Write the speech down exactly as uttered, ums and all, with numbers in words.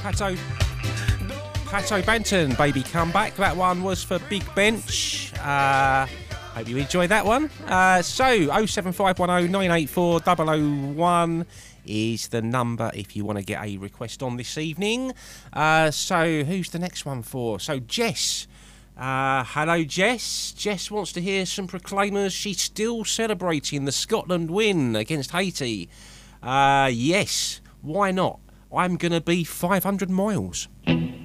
Pato, Pato Banton, Baby Come Back. That one was for Big Bench. Uh, hope you enjoyed that one. Uh, so, oh seven five one oh nine eight four oh oh one is the number if you want to get a request on this evening. Uh, so, who's the next one for? So, Jess. Uh, hello, Jess. Jess wants to hear some Proclaimers. She's still celebrating the Scotland win against Haiti. Uh, yes, why not? I'm going to be five hundred miles.